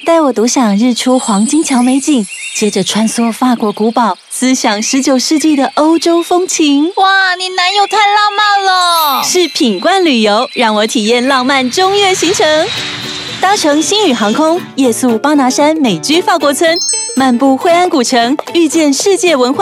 带我独享日出黄金桥美景，接着穿梭法国古堡，思想19世纪的欧洲风情。 哇，你男友太浪漫了！ 是品冠旅游，让我体验浪漫中越行程。搭乘星宇航空，夜宿巴拿山美居法国村，漫步惠安古城，遇见世界文化。